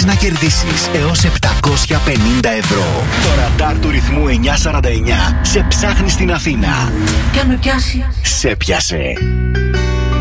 μπορείς να κερδίσεις έως 750 ευρώ. Το ραντάρ του ρυθμού 949 σε ψάχνει στην Αθήνα. Και αν με πιάσει. Σε πιάσε.